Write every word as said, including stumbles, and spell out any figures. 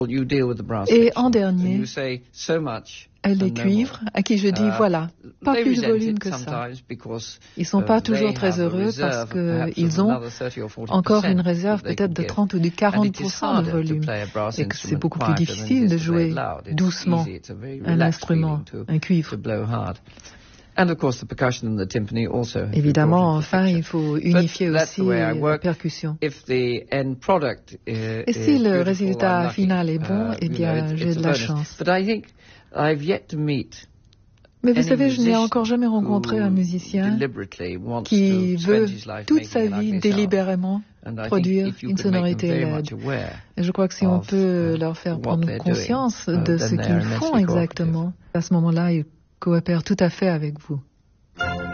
Et en dernier, les cuivres, à qui je dis voilà, pas plus de volume que ça. Ils ne sont pas toujours très heureux parce qu'ils ont encore une réserve peut-être de trente ou de quarante pour cent de volume et que c'est beaucoup plus difficile de jouer doucement un instrument, un cuivre. Évidemment, enfin, il faut unifier aussi la percussion. Et si le résultat final est bon, eh bien, j'ai de la chance. Mais vous savez, je n'ai encore jamais rencontré un musicien qui veut toute sa vie délibérément produire une sonorité L E D. Et je crois que si on peut leur faire prendre conscience de ce qu'ils font exactement, à ce moment-là, ils coopèrent tout à fait avec vous.